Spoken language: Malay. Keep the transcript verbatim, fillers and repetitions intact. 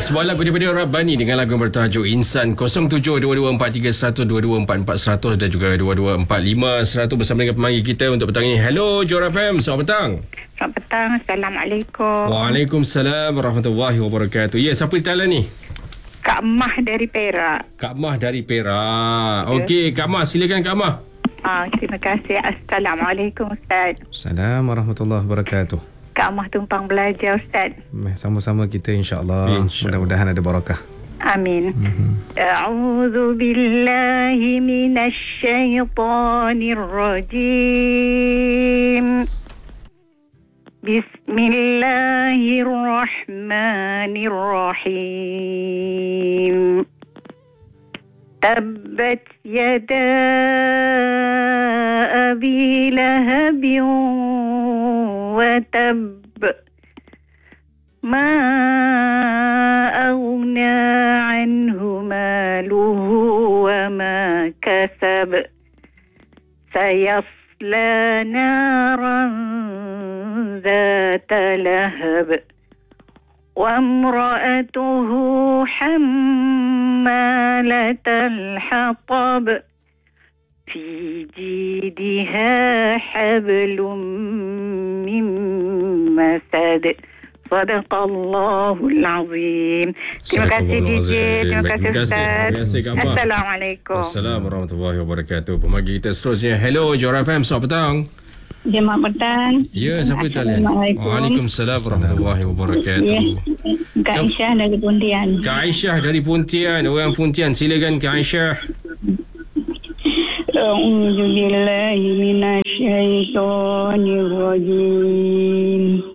sebuah lagu daripada Rabbani dengan lagu bertajuk Insan. Kosong tujuh dua dua empat tiga seratus, dua dua empat empat seratus dan juga dua dua empat lima seratus bersama dengan pemanggil kita untuk petang ini. Hello Johor F M, selamat petang. Selamat petang. Assalamualaikum. Waalaikumsalam warahmatullahi wabarakatuh. Ya, siapa di talian ni? Kak Mah dari Perak. Kak Mah dari Perak. Okey, Kak Mah, silakan Kak Mah. Ah, terima kasih. Assalamualaikum Ustaz. Assalamualaikum warahmatullahi wabarakatuh. Kak Mah tumpang belajar Ustaz. Sama-sama kita insya-Allah. Insya Mudah-mudahan ada barakah. Amin. A'udzu billahi minasy syaithanir rajim. Bismillahirrahmanirrahim. Tabbat yada abi lahabin wa tab. Ma aghna anhu maluhu wa ma kasab. Sayasla naran ذات لهب وامرأته حمالة الحطب في جيدها حبل من مسد. Sadaqallahul Azim. Terima kasih D J. Terima kasih Ustaz. Assalamualaikum. Assalamualaikum warahmatullahi wabarakatuh. Pemanggil kita seterusnya. Hello Johor F M, selamat petang. Selamat petang. Ya, siapa talian? Waalaikumsalam warahmatullahi wabarakatuh. Ya, Kak Aisyah dari Pontian. Kak Aisyah dari Pontian. Orang Pontian, silakan Kak Aisyah. A'udzu billahi minasy syaithanir rajim.